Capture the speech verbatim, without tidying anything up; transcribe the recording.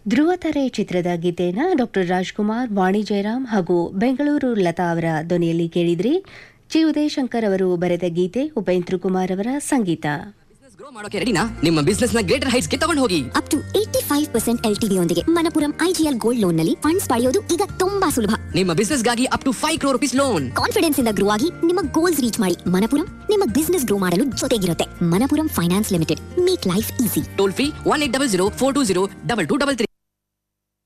ಧ್ರುವತಾರೆ ಚಿತ್ರದ ಗೀತೆಯನ್ನು ಡಾಕ್ಟರ್ ರಾಜ್ಕುಮಾರ್, ವಾಣಿ ಜಯರಾಮ್ ಹಾಗೂ ಬೆಂಗಳೂರು ಲತಾ ಅವರ ಧ್ವನಿಯಲ್ಲಿ ಕೇಳಿದ್ರಿ. ಜಿ ಉದಯಶಂಕರ್ ಅವರು ಬರೆದ ಗೀತೆ, ಉಪೇಂದ್ರ ಕುಮಾರ್ ಅವರ ಸಂಗೀತ. ಗ್ರೋ ಮಾಡೋಕೆ ರೆಡಿನಾ? ನಿಮ್ಮ ಬಿಸ್ನೆಸ್ ನ ಗ್ರೇಟರ್ ಹೈಟ್ಸ್ ಗೆ ತಗೊಂಡು ಹೋಗಿ. Up to eighty five percent L T D ಯೊಂದಿಗೆ ಮಣಪುರಂ ಐಜಿಎಲ್ ಗೋಲ್ಡ್ ಲೋನ್ ನಲ್ಲಿ ಫಂಡ್ಸ್ ಪಡೆಯೋದು ಈಗ ತುಂಬಾ ಸುಲಭ. ನಿಮ್ಮ ಬಿಸ್ನೆಸ್ ಗಾಗಿ up to five crore rupees loan. Confidence ಇಂದ ಗ್ರೋ ಆಗಿ ನಿಮ್ಮ ಗೋಲ್ಸ್ ರೀಚ್ ಮಾಡಿ. ಮಣಪುರಂ ನಿಮ್ಮ ಬಿಸ್ನೆಸ್ ಗ್ರೋ ಮಾಡಲು ಜೊತೆಗಿರುತ್ತೆ. Manappuram finance limited, make life easy. Toll free one eight double zero four two zero double two double three.